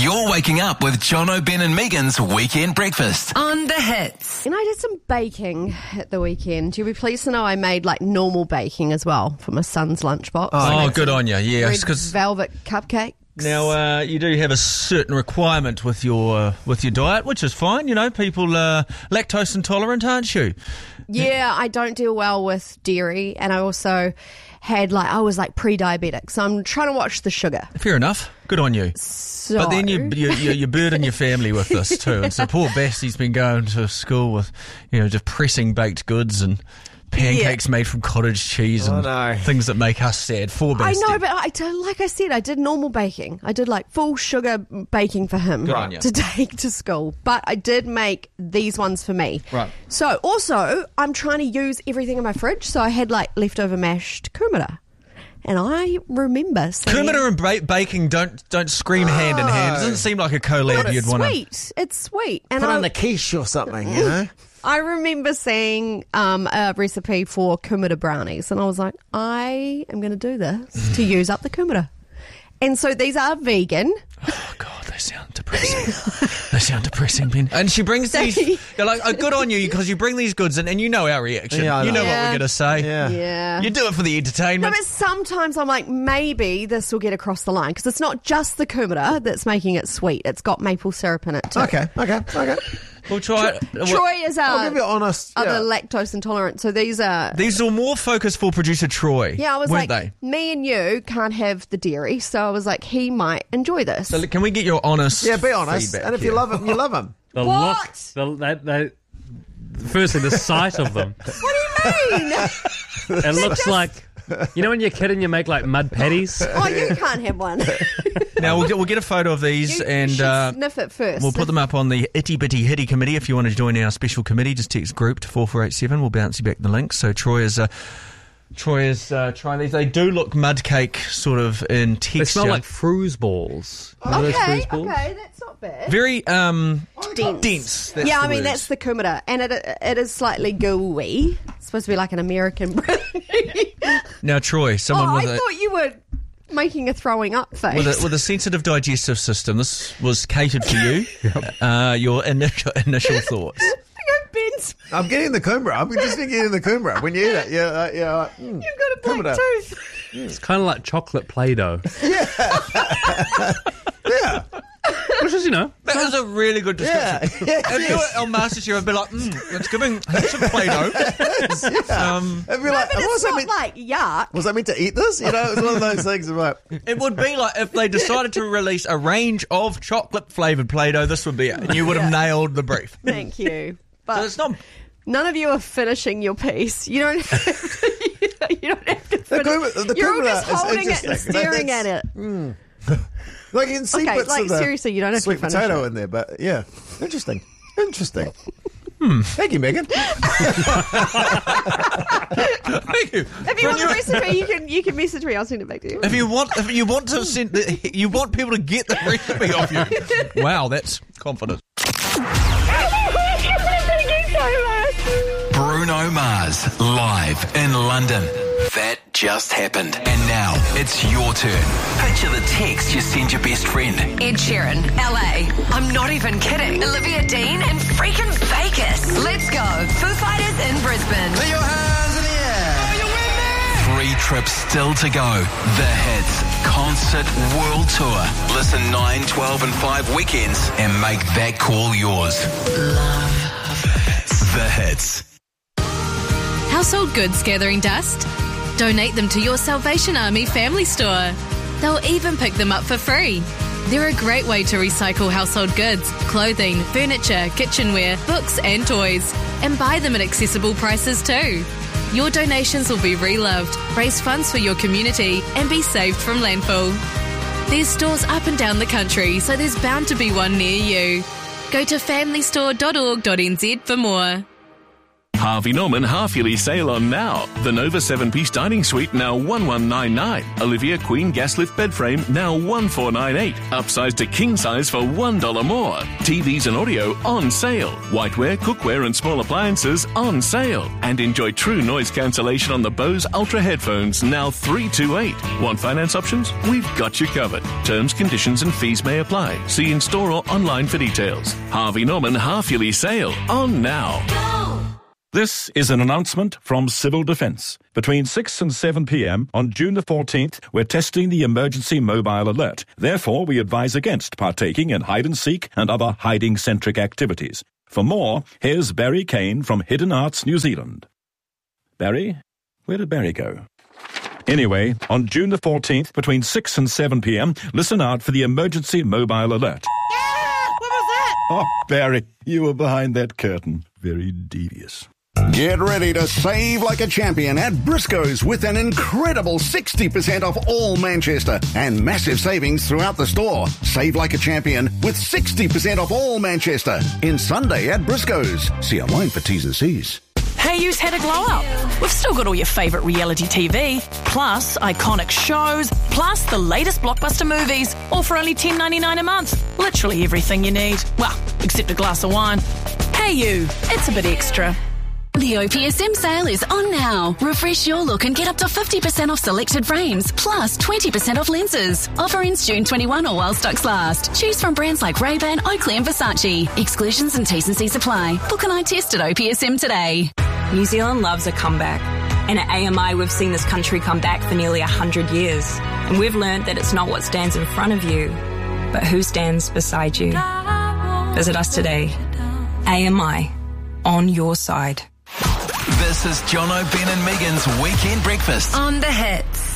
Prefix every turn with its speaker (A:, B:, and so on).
A: You're waking up with Jono, Ben and Megan's Weekend Breakfast.
B: On the Hits.
C: And I did some baking at the weekend. You'll be pleased to know I made like normal baking as well for my son's lunchbox.
D: Oh, good on you. Yes,
C: Red
D: because
C: velvet cupcake.
D: now you do have a certain requirement with your diet, which is fine. You know, people lactose intolerant, aren't you?
C: Yeah, I don't deal well with dairy, and I also I was pre-diabetic, so I'm trying to watch the sugar.
D: Fair enough. Good on you.
C: So,
D: But then you burden your family with this too. And so poor Bassie's been going to school with, depressing baked goods and pancakes made from cottage cheese and things that make us sad. For Bassie.
C: I know, but like I said, I did normal baking. I did full sugar baking for him to take to school. But I did make these ones for me.
D: Right.
C: So also, I'm trying to use everything in my fridge. So I had leftover mashed kumara. And I remember saying...
D: Kumara and baking don't scream hand in hand. It doesn't seem like a collab you'd want to...
C: It's sweet. And
E: Put on a quiche or something, you know?
C: I remember seeing a recipe for kumara brownies, and I was like, I am going to do this to use up the kumara. And so these are vegan.
D: Oh, God, they sound depressing. Ben. And she brings these... You're like, good on you, because you bring these goods in, and you know our reaction.
E: Yeah,
D: you know what we're going to say.
C: Yeah.
D: You do it for the
C: No,
D: entertainment.
C: but sometimes I'm like, maybe this will get across the line, because it's not just the kumara that's making it sweet. It's got maple syrup in it, too.
E: Okay.
D: We'll try it.
C: Troy is
E: I'll give you honest.
C: the lactose intolerant, so these are...
D: These are more focused for producer Troy.
C: Yeah, I was
D: weren't
C: like,
D: they?
C: me and you can't have the dairy, so I was like, he might enjoy this.
D: So can we get your honest
E: Yeah, be honest.
D: feedback
E: And if
D: here?
E: you love them, you love them.
F: The
C: What?
F: look, firstly, the sight of them.
C: What do you mean?
F: It looks like, when you're a kid and you make mud patties.
C: Oh, you can't have one.
D: Now, we'll get a photo of these
C: You
D: and
C: should sniff it first.
D: we'll put them up on the Itty Bitty Hitty Committee. If you want to join our special committee, just text group to 4487. We'll bounce you back the link. So Troy is trying these. They do look mud cake sort of in texture.
F: They smell like fruze balls. You know those
C: Okay,
F: fruze balls?
C: that's not bad.
D: Very
C: Dense.
D: That's
C: Yeah,
D: the
C: I mean,
D: word.
C: that's the kumara, and it is slightly gooey. It's supposed to be like an American brownie.
D: Now, Troy, someone
C: I
D: with
C: thought you were making a throwing up face.
D: with a sensitive digestive system, this was catered for you. Your initial thoughts.
C: Ben's,
E: I'm getting the kumara. I'm just getting the kumara. When you eat it, you're like,
C: you've got a black
E: kumara.
C: tooth.
F: It's kind of like chocolate Play-Doh.
E: Yeah.
F: Which is,
D: That was a really good description. If you were on MasterChef, I'd be like, it's giving some Play-Doh.
E: I'd be like,
C: But
E: was
C: it's
E: I
C: not
E: meant,
C: like yuck.
E: was I meant to eat this? It's one of those things of like,
D: It would be like if they decided to release a range of chocolate-flavoured Play-Doh, this would be it. And you would have nailed the brief.
C: Thank you.
D: So
C: But
D: it's not...
C: none of you are finishing your piece. You don't have to, you don't have to finish.
E: the
C: You're all
E: kumara
C: just
E: is
C: holding it and
E: interesting.
C: staring at
E: That's-
C: it.
E: like you can see
C: Okay,
E: bits of the
C: seriously, you don't have to
E: sweet
C: finish
E: potato
C: it.
E: in there, but yeah, interesting. Thank you, Megan.
D: Thank you.
C: If you want the recipe, you can message me. I'll send it back to you.
D: If you want to send, you want people to get the recipe off you. Wow, that's confident.
A: Bruno Mars, live in London. That just happened. And now, it's your turn. Picture the text you send your best friend.
B: Ed Sheeran, LA. I'm not even kidding. Olivia Dean in freaking Vegas. Let's go. Foo Fighters in Brisbane.
A: Put your hands in the air. Oh, you win there. 3 trips still to go. The Hits Concert World Tour. Listen 9, 12 and 5 weekends and make that call yours. The Hits.
G: Household goods gathering dust? Donate them to your Salvation Army family store. They'll even pick them up for free. They're a great way to recycle household goods, clothing, furniture, kitchenware, books and toys, and buy them at accessible prices too. Your donations will be reloved, raise funds for your community, and be saved from landfill. There's stores up and down the country, so there's bound to be one near you. Go to familystore.org.nz for more.
H: Harvey Norman half-yearly sale on now. The Nova 7-piece dining suite now $1,199. Olivia Queen gas lift bed frame now $1,498. Upsize to king size for $1 more. TVs and audio on sale. Whiteware, cookware and small appliances on sale. And enjoy true noise cancellation on the Bose Ultra headphones now $328. Want finance options? We've got you covered. Terms, conditions and fees may apply. See in store or online for details. Harvey Norman half-yearly sale on now.
I: This is an announcement from Civil Defence. Between 6 and 7 p.m. on June the 14th, we're testing the emergency mobile alert. Therefore, we advise against partaking in hide-and-seek and other hiding-centric activities. For more, here's Barry Kane from Hidden Arts New Zealand. Barry? Where did Barry go? Anyway, on June the 14th, between 6 and 7 p.m, listen out for the emergency mobile alert.
C: What was that?
I: Oh, Barry, you were behind that curtain. Very devious.
J: Get ready to save like a champion at Briscoe's with an incredible 60% off all Manchester and massive savings throughout the store. Save like a champion with 60% off all Manchester in Sunday at Briscoe's. See online for T's and C's.
K: Hey, you's had a glow up. We've still got all your favourite reality TV, plus iconic shows, plus the latest blockbuster movies, all for only $10.99 a month. Literally everything you need. Well, except a glass of wine. Hey you, it's a bit extra.
L: The OPSM sale is on now. Refresh your look and get up to 50% off selected frames, plus 20% off lenses. Offer ends June 21 or while stocks last. Choose from brands like Ray-Ban, Oakley and Versace. Exclusions and T's and C's apply. Book an eye test at OPSM today.
M: New Zealand loves a comeback. And at AMI, we've seen this country come back for nearly 100 years. And we've learned that it's not what stands in front of you, but who stands beside you. Visit us today. AMI, on your side.
A: This is John O'Brien and Megan's Weekend Breakfast
B: on the Hits.